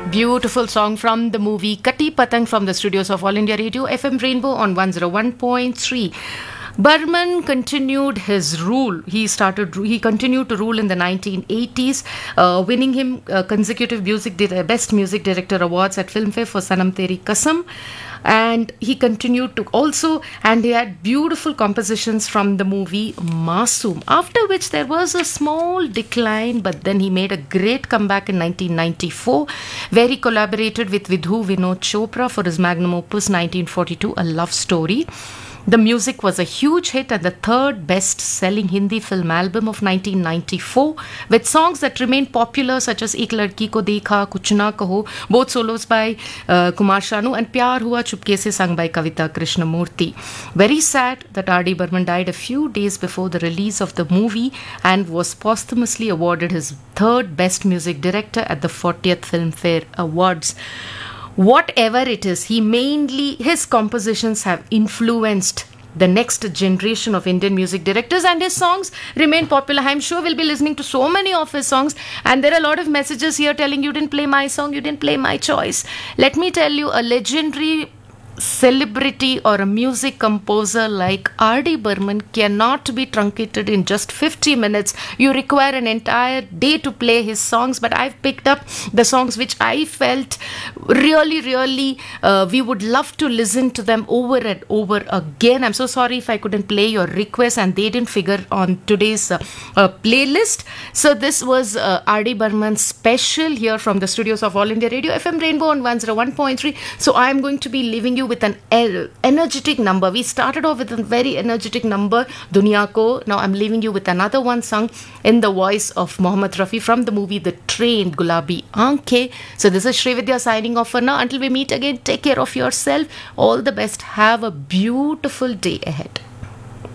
Beautiful song from the movie Katti Patang from the studios of All India Radio FM Rainbow on 101.3. Burman continued his rule. He continued to rule in the 1980s, winning him consecutive Best Music Director awards at Filmfare for Sanam Teri Kasam. And he continued to also, and he had beautiful compositions from the movie Masoom, after which there was a small decline, but then he made a great comeback in 1994, where he collaborated with Vidhu Vinod Chopra for his magnum opus 1942, A Love Story. The music was a huge hit and the third best-selling Hindi film album of 1994, with songs that remained popular such as Ek Ladki Ko Dekha, Kuch Na Kaho, both solos by Kumar Sanu, and Pyar Hua Chupke Se sung by Kavita Krishnamurti. Very sad that R.D. Burman died a few days before the release of the movie and was posthumously awarded his third Best Music Director at the 40th Filmfare Awards. Whatever it is, his compositions have influenced the next generation of Indian music directors, and his songs remain popular. I'm sure we'll be listening to so many of his songs, and there are a lot of messages here telling you didn't play my song, you didn't play my choice. Let me tell you, a legendary celebrity or a music composer like R.D. Burman cannot be truncated in just 50 minutes. You require an entire day to play his songs, but I've picked up the songs which I felt really we would love to listen to them over and over again. I'm so sorry if I couldn't play your request and they didn't figure on today's playlist. So this was R.D. Burman's special here from the studios of All India Radio FM Rainbow on 101.3. So I'm going to be leaving you with an energetic number. We started off with a very energetic number, Duniya Ko. Now I'm leaving you with another one sung in the voice of Mohammed Rafi from the movie The Train, Gulabi Aankhein. So this is Srividya signing off for now. Until we meet again, take care of yourself. All the best. Have a beautiful day ahead.